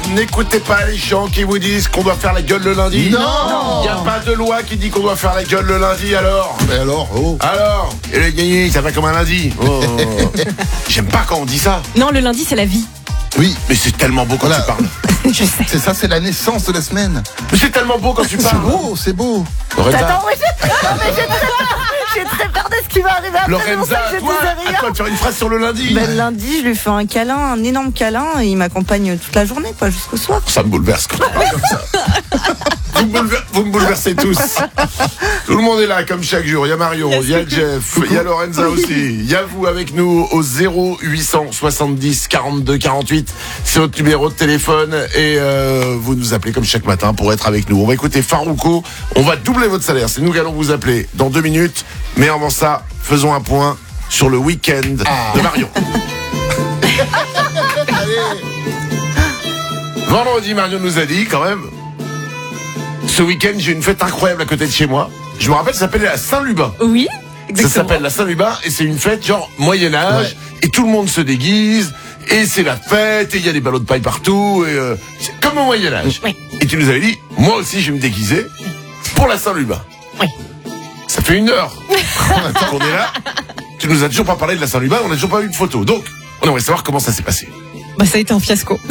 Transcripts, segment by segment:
n'écoutez pas les gens qui vous disent qu'on doit faire la gueule le lundi. Non. Il n'y a pas de loi qui dit qu'on doit faire la gueule le lundi, alors. Mais alors, Alors, et le gagné, ça va comme un lundi. Oh. J'aime pas quand on dit ça. Non, le lundi, c'est la vie. Oui, Mais c'est tellement beau quand Voilà. tu parles. Je sais. c'est ça, c'est la naissance de la semaine. Mais c'est tellement beau quand tu C'est parles. beau, c'est beau. Lorenza, Attends, oui, j'ai très peur de ce qui va arriver après. C'est pour ça Lorenza, que je toi, disais à rien. toi de faire une phrase sur le lundi. Ben, lundi, je lui fais un câlin, un énorme câlin, et il m'accompagne toute la journée, quoi, jusqu'au soir. Ça me bouleverse quand on parle comme ça. Vous me bouleversez tous. Tout le monde est là comme chaque jour. Il y a Marion, il y a Jeff, il y a Lorenza aussi. Il y a vous avec nous au 0870 42 48. C'est notre numéro de téléphone et vous nous appelez comme chaque matin pour être avec nous. On va écouter Farouko. On va doubler votre salaire. C'est nous qui allons vous appeler dans 2 minutes. Mais avant ça, faisons un point sur le week-end de Marion. Vendredi, Marion nous a dit quand même. Ce week-end, j'ai une fête incroyable à côté de chez moi. Je me rappelle, ça s'appelle la Saint-Lubin. Oui, Ça exactement. s'appelle la Saint-Lubin et c'est une fête genre Moyen-Âge et tout le monde se déguise et c'est la fête et il y a des ballots de paille partout et c'est comme au Moyen-Âge. Oui. Et tu nous avais dit, moi aussi je vais me déguiser pour la Saint-Lubin. Oui. Ça fait 1 heure qu'on est là. Tu nous as toujours pas parlé de la Saint-Lubin, on n'a toujours pas eu de photo. Donc, on aimerait savoir comment ça s'est passé. Bah, ça a été un fiasco.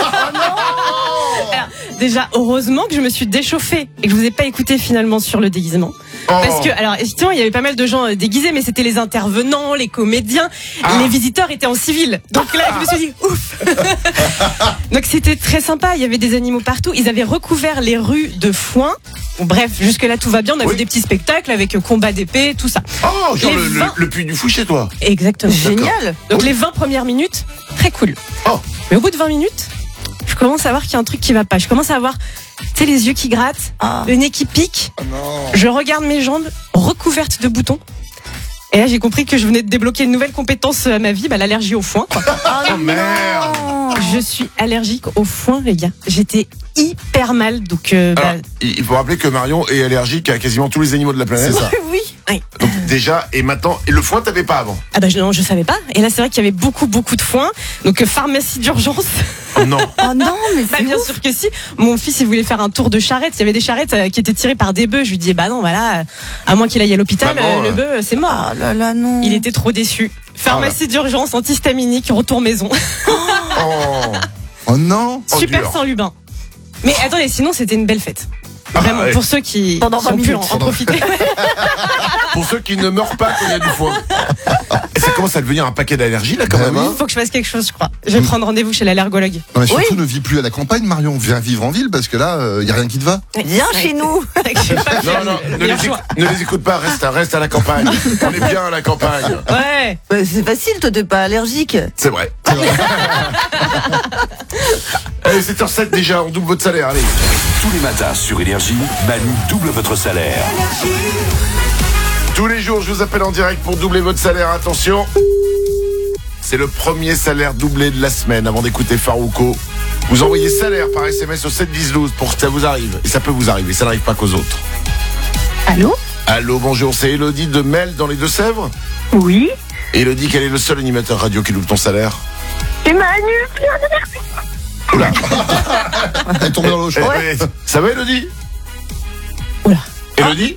Alors, déjà, heureusement que je me suis déchauffée et que je vous ai pas écouté finalement sur le déguisement. Parce que, alors, effectivement, il y avait pas mal de gens déguisés, mais c'était les intervenants, les comédiens, les visiteurs étaient en civil. Donc là, je me suis dit, ouf. Donc c'était très sympa, il y avait des animaux partout, ils avaient recouvert les rues de foin. Bon, bref, jusque-là tout va bien, on a vu des petits spectacles avec combat d'épée, tout ça. Oh, genre Les 20 le puits du fou chez toi. Exactement. Génial. Donc les 20 premières minutes, très cool. Oh. Mais au bout de 20 minutes, je commence à voir qu'il y a un truc qui va pas. Je commence à avoir, tu sais, les yeux qui grattent, le nez qui pique. Oh non. Je regarde mes jambes recouvertes de boutons. Et là, j'ai compris que je venais de débloquer une nouvelle compétence à ma vie, l'allergie au foin, quoi. Oh merde. Je suis allergique au foin, les gars. J'étais hyper mal, donc Alors, il faut rappeler que Marion est allergique à quasiment tous les animaux de la planète. C'est ça. Oui. Donc déjà, et maintenant, et le foin t'avais pas avant. Ah bah non, je savais pas. Et là, c'est vrai qu'il y avait beaucoup de foin. Donc pharmacie d'urgence. Oh non. Oh non, mais Bah, c'est bien ouf. sûr que si. Mon fils, il voulait faire un tour de charrette. Il y avait des charrettes qui étaient tirées par des bœufs. Je lui dis, bah non, voilà, à moins qu'il aille à l'hôpital, Maman, le bœuf, c'est mort. Ah là là, non. Il était trop déçu. Pharmacie d'urgence, antihistaminique, retour maison. Oh. Oh non. Oh, Super dur. Saint-Lubin. Mais attendez, sinon c'était une belle fête. Vraiment, ouais. pour ceux qui Pendant ont 20 pu en minutes. profiter. Pour ceux qui ne meurent pas quand il y a du foin. Et ça commence à devenir un paquet d'allergies là quand Ben même. oui. Hein. Il faut que je fasse quelque chose, je crois. Je vais prendre rendez-vous chez l'allergologue. Non, mais surtout, ne vis plus à la campagne, Marion. Viens vivre en ville parce que là, il y a rien qui te va. Viens chez nous. Non, ne les écoute pas, reste à la campagne. On est bien à la campagne. Ouais. Ouais, c'est facile, toi, t'es pas allergique. C'est vrai. Allez, 7h07 déjà, on double votre salaire, allez. Tous les matins sur Énergie, Manu double votre salaire. Tous les jours, je vous appelle en direct pour doubler votre salaire. Attention, c'est le premier salaire doublé de la semaine. Avant d'écouter Farouko, vous envoyez salaire par SMS au 7-10-12 pour que ça vous arrive. Et ça peut vous arriver, ça n'arrive pas qu'aux autres. Allô? Allô, bonjour, c'est Elodie de Mel dans les Deux-Sèvres. Oui? Elodie, quel est le seul animateur radio qui double ton salaire? C'est Manu. Oula. Elle est tombée dans l'eau, je crois. Ça va, Elodie? Oula. Elodie?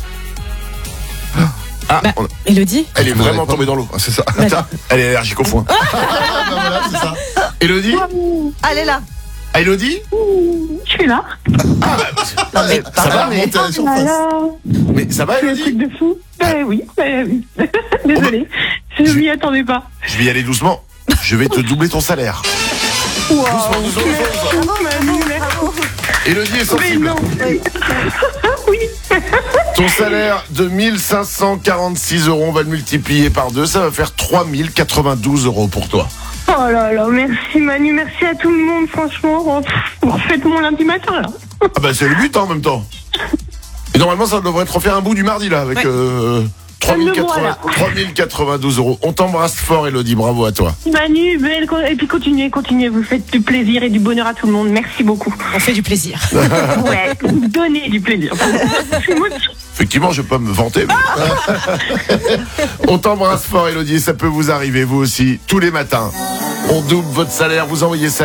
Ah, Bah, Elodie? elle est vraiment tombée dans l'eau. C'est ça. Attends, elle est allergique au foin. Ben voilà, c'est ça. Elodie? Allez là. Ah, Elodie? Je suis là. Non, mais Ça pardon, va mais... Monter à la surface. Mais ça va, C'est un Elodie? truc de fou. Oui. Désolée. Je m'y attendais pas. Je vais y aller doucement. Je vais te doubler ton salaire. Doucement, doucement. Manu, merci. Elodie est Mais sensible. non. Oui. Ton salaire de 1546 €, on va le multiplier par 2, ça va faire 3092 € pour toi. Oh là là, merci Manu, merci à tout le monde, franchement. Oh, vous refaites mon lundi matin là. Ah bah c'est le but hein, en même temps. Et normalement ça devrait te refaire un bout du mardi là avec 3092 €. On t'embrasse fort Elodie, bravo à toi. Manu, belle, et puis continuez, vous faites du plaisir et du bonheur à tout le monde, merci beaucoup. On fait du plaisir. Ouais, vous donnez du plaisir. Effectivement je peux me vanter. Mais... On t'embrasse fort Elodie, ça peut vous arriver vous aussi tous les matins. On double votre salaire, vous envoyez ça